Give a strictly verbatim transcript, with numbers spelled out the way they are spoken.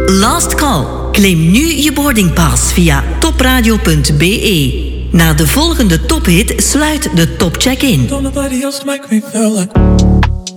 Last call. Claim nu je boardingpass via topradio punt b e. Na de volgende tophit sluit de topcheck in. Don't nobody else make me feel like